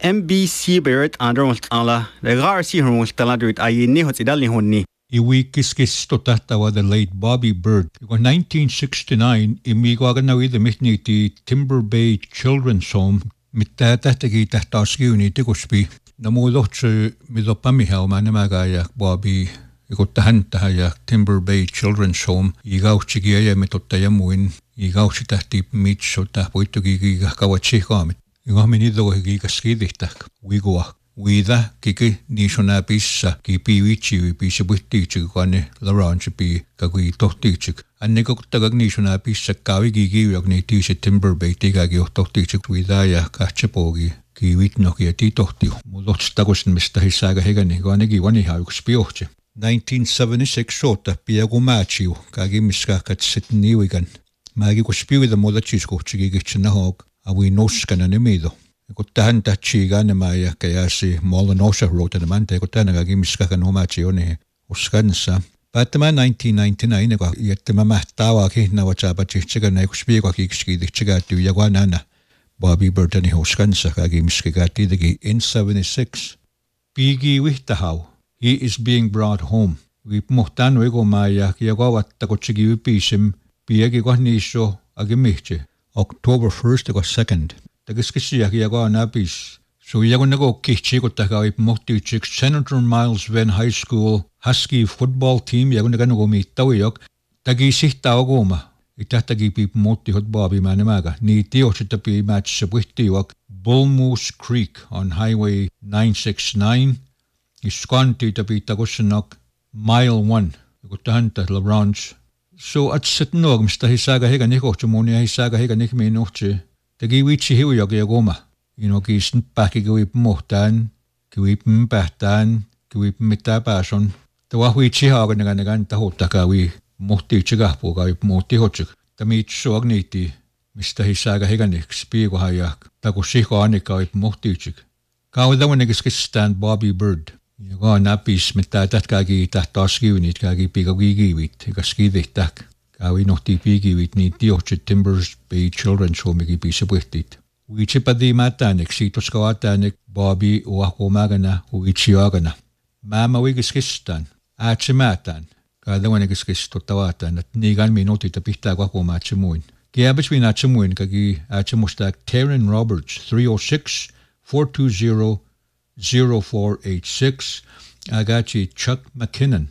MBC Barrett Andromult ala the Garci Humult Taladrit Ayini Hotidali Honni. Iwikis tahtawa the late Bobby Bird. In 1969, imigwaganawi the mitniti Timber Bay Children's Home mittahtagi tahtaskiuni tikuspi. Namudoch midopamihau manamagaya Bobby ikottahantahaja Timber Bay Children's Home igauchigia mitottayamuin igauchitahti mitso tahpuitugi kawachikamit. Igominido gigaskidihtak wigoa. Wida kiki nishona pissa ki piwichi pissa buhtichik kane laranch pi kagui tohtichik. Anne koktagag nishona pissa kawi gigi yagni tishi Timber Bay tigagi tohtichik widaya kachapogi ki witnoki ti tohtiu. Mulots tagosin mistä hisaga hegani ganegi wani hauks piohche. 1976 sota piago machiu kagi miska katsit niwigan. Magi kuspiu the molachis kochigi gichnahog awi noskana nemido. Kottahan tachiga namaya kayasi Molanosha wrote an amante kottanaga gimiska kanomachione uskansa. Patama 1999 ko yetma mahtawa ki na wachaba chichiga na kuspiego kikski dichiga tu yagwanana. Bobby Burtoni uskansa ka gimiska gati digi in 76. Pigi wihtahau. He is being brought home. We mohtan wego maya yagawat takochigi upisim piegi kohnisho agimiche. October 1st ko 2nd. Tagiskisiak yago napis. So yagonago kichiko tagawi mohtichik Senator Miles Venn High School Husky football team yagonagano mi tawiyok tagisih tawgoma itatagi pi mohti hot Bobby manamaga ni tiochitapi match sabwihtiwak Bull Moose Creek on Highway 969 iskanti tapi tagosanok mile 1 gotahanta la branch. So at sitnog mista hisaga hega nikochmoni hisaga hega nikmi noche tagi wichi hiwiyog yagoma. Inogisn baki gwib mohtan, gwib mbahtan, gwib mitabason. Tawa wichi hagan nagan tahotaka wi mohti chigapo gwib mohti hochik. Tamit soagniti mista hisaga heganik spiego hayak tagoshiko anika gwib mohti chik. Kawadawanigiskistan Bobby Bird. Yago napis mitatatagi tahtaskiunit kagi pigagigiwit gaskidihtak. Kawi nohti pigiwit ni tiochit Timbers Bay Children's Home gisabwihtit. Wichipadi matanik sitos kawatanik Bobby uakomagana uichiagana. Mama wigiskistan achimatan. Kada wanigiskisto tawatan at nigan minuti tapihta wakomachimuin. Kaya between achimuin kagi achimustak Taryn Roberts 306-420-0486. Agachi Chuck McKinnon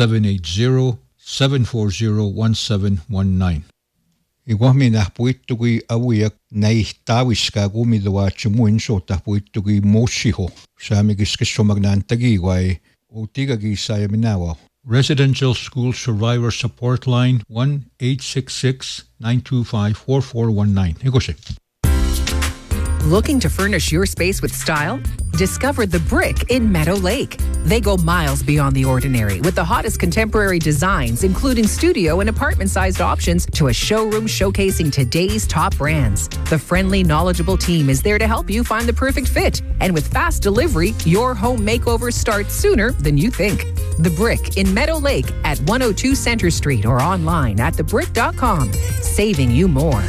780-740-1719. Iguami nahpuittugi awiak naihtawiska gumiduachimuin so tahpuittugi moshiho. Samigiskisomagnaantagi guay utigagi sayaminawa. Residential School Survivor Support Line 1-866-925-4419. Higose. Looking to furnish your space with style? Discover The Brick in Meadow Lake. They go miles beyond the ordinary with the hottest contemporary designs, including studio and apartment-sized options, to a showroom showcasing today's top brands. The friendly, knowledgeable team is there to help you find the perfect fit. And with fast delivery, your home makeover starts sooner than you think. The Brick in Meadow Lake at 102 Center Street or online at thebrick.com, saving you more.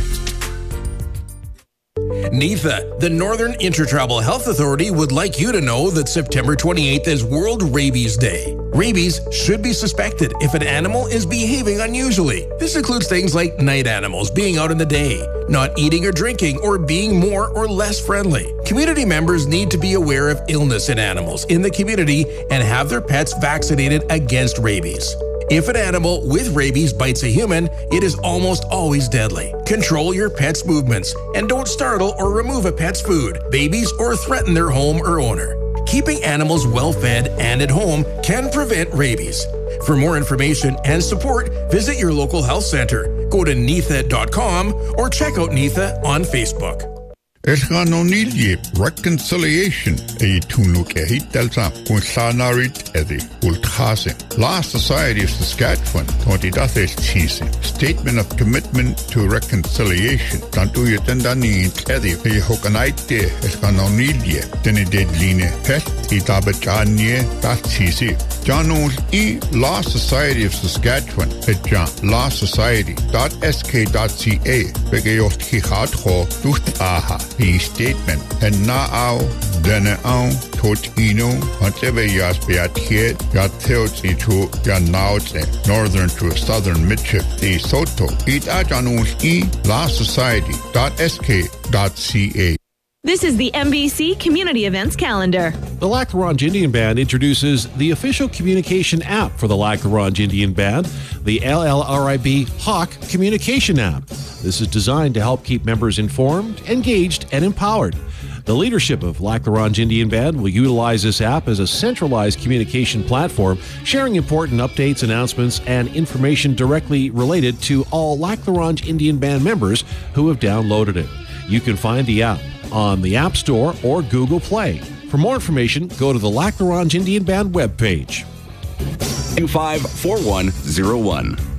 NIFA, the Northern Intertribal Health Authority, would like you to know that September 28th is World Rabies Day. Rabies should be suspected if an animal is behaving unusually. This includes things like night animals being out in the day, not eating or drinking, or being more or less friendly. Community members need to be aware of illness in animals in the community and have their pets vaccinated against rabies. If an animal with rabies bites a human, it is almost always deadly. Control your pet's movements and don't startle or remove a pet's food, babies, or threaten their home or owner. Keeping animals well fed and at home can prevent rabies. For more information and support, visit your local health center. Go to nitha.com or check out Nitha on Facebook. Esganonilje reconciliation e tunuk e hitalsa kun sanarit edi ultkhase. La Society of Saskatchewan 2010 Statement of Commitment to Reconciliation. Tantu yetendani edi e hokanaite esganonilje teni dedline pet itabachanye tatsisi. Janus e Law Society of Saskatchewan at Jan lawsociety.sk.ca Begeost Hihatho Ducht Aha the statement and na au dene au tot ino whatever yas beat here ya theot into ya naute northern to southern midship the soto it Janus e lawsociety.sk.ca. This is the MBC Community Events Calendar. The Lac La Ronge Indian Band introduces the official communication app for the Lac La Ronge Indian Band, the LLRIB Hawk Communication App. This is designed to help keep members informed, engaged, and empowered. The leadership of Lac La Ronge Indian Band will utilize this app as a centralized communication platform, sharing important updates, announcements, and information directly related to all Lac La Ronge Indian Band members who have downloaded it. You can find the app on the App Store or Google Play. For more information, go to the Lac La Ronge Indian Band webpage. 254101.